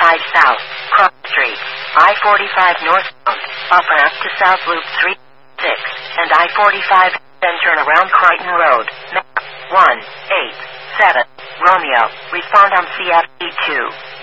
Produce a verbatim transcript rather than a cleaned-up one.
forty-five South, Cross Street, I forty-five northbound, up ramp to South Loop three six, and I forty-five, then turn around Crichton Road, map one eight seven, Romeo, respond on C F D two.